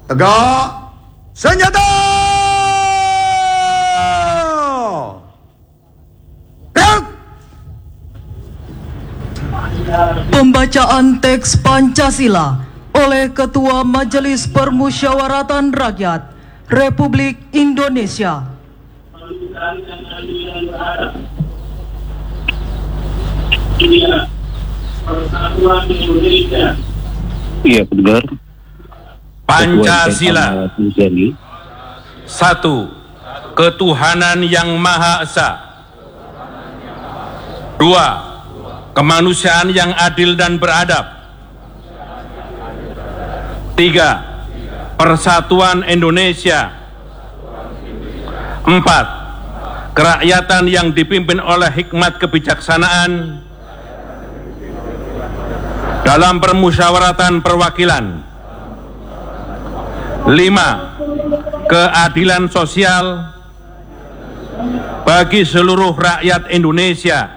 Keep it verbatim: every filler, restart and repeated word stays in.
Tegak senjata! Pembacaan teks Pancasila oleh Ketua Majelis Permusyawaratan Rakyat Republik Indonesia. Iya, benar. Pancasila. Satu, ketuhanan yang Maha Esa. Dua, kemanusiaan yang adil dan beradab. Tiga, persatuan Indonesia. Empat, kerakyatan yang dipimpin oleh hikmat kebijaksanaan dalam permusyawaratan perwakilan. Lima, keadilan sosial bagi seluruh rakyat Indonesia.